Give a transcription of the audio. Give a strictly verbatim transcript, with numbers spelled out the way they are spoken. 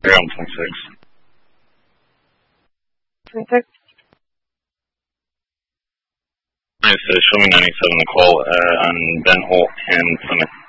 Around twenty-six. twenty-six. Nice, uh, show me ninety-seven to call uh, on Ben Holt and Plymouth.